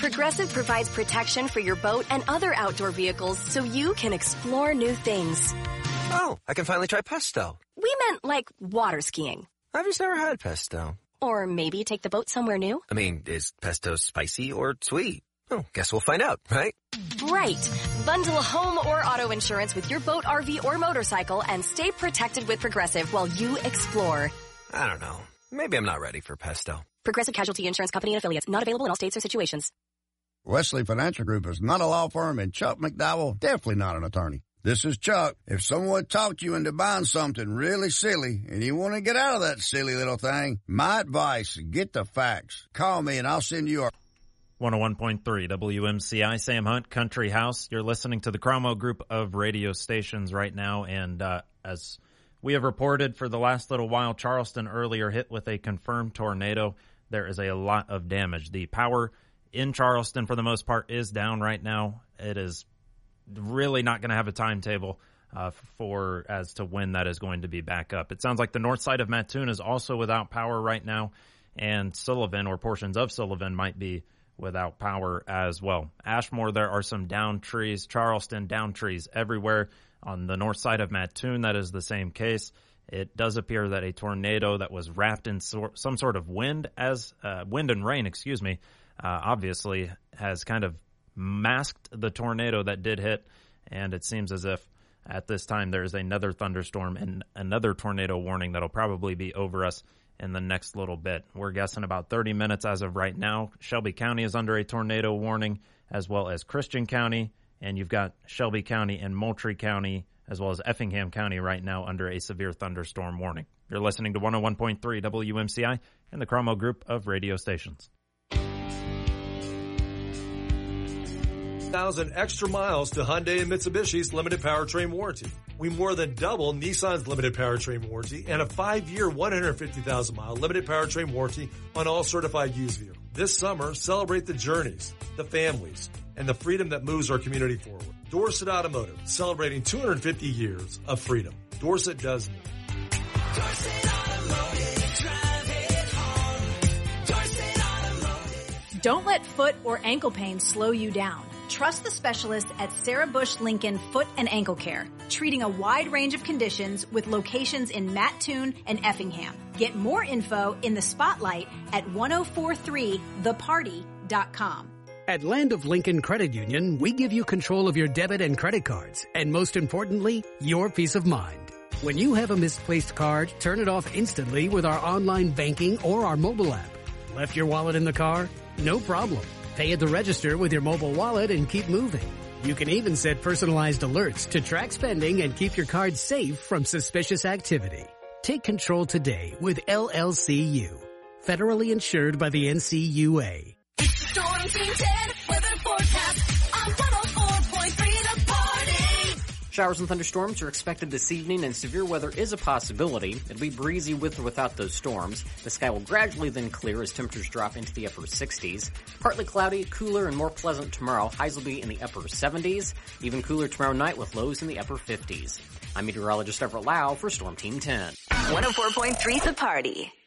Progressive provides protection for your boat and other outdoor vehicles so you can explore new things. Oh, I can finally try pesto. We meant like water skiing. I've just never had pesto. Or maybe take the boat somewhere new. I mean, is pesto spicy or sweet? Oh, guess we'll find out, right? Right. Bundle home or auto insurance with your boat, RV, or motorcycle and stay protected with Progressive while you explore. I don't know. Maybe I'm not ready for pesto. Progressive Casualty Insurance Company and Affiliates. Not available in all states or situations. Wesley Financial Group is not a law firm, and Chuck McDowell definitely not an attorney. This is Chuck. If someone talked you into buying something really silly and you want to get out of that silly little thing, my advice, get the facts. Call me and I'll send you a 101.3 WMCI, Sam Hunt, Country House. You're listening to the Cromwell Group of radio stations right now, and as we have reported for the last little while, Charleston earlier hit with a confirmed tornado. There is a lot of damage. The power in Charleston, for the most part, is down right now. It is really not going to have a timetable for as to when that is going to be back up. It sounds like the north side of Mattoon is also without power right now, and Sullivan or portions of Sullivan might be without power as well. Ashmore, there are some downed trees. Charleston, downed trees everywhere. On the north side of Mattoon, that is the same case. It does appear that a tornado that was wrapped in some sort of wind and rain, obviously has kind of masked the tornado that did hit, and it seems as if at this time there is another thunderstorm and another tornado warning that'll probably be over us in the next little bit. We're guessing about 30 minutes as of right now. Shelby County is under a tornado warning, as well as Christian County, and you've got Shelby County and Moultrie County, as well as Effingham County right now under a severe thunderstorm warning. You're listening to 101.3 WMCI and the Cromwell Group of radio stations. 1,000 extra miles to Hyundai and Mitsubishi's limited powertrain warranty. We more than double Nissan's limited powertrain warranty and a 5-year, 150,000-mile limited powertrain warranty on all certified used vehicles. This summer, celebrate the journeys, the families, and the freedom that moves our community forward. Dorset Automotive, celebrating 250 years of freedom. Dorset does me. Dorset Automotive, drive it home. Dorset Automotive. Don't let foot or ankle pain slow you down. Trust the specialists at Sarah Bush Lincoln Foot and Ankle Care, treating a wide range of conditions with locations in Mattoon and Effingham. Get more info in the spotlight at 1043theparty.com. At Land of Lincoln Credit Union, we give you control of your debit and credit cards, and most importantly, your peace of mind. When you have a misplaced card, turn it off instantly with our online banking or our mobile app. Left your wallet in the car? No problem. Pay at the register with your mobile wallet and keep moving. You can even set personalized alerts to track spending and keep your card safe from suspicious activity. Take control today with LLCU. Federally insured by the NCUA. It's the Storm Team 10 weather forecast on 104.3 The Party. Showers and thunderstorms are expected this evening, and severe weather is a possibility. It'll be breezy with or without those storms. The sky will gradually then clear as temperatures drop into the upper 60s. Partly cloudy, cooler, and more pleasant tomorrow. Highs will be in the upper 70s. Even cooler tomorrow night with lows in the upper 50s. I'm meteorologist Everett Lau for Storm Team 10. 104.3 The Party.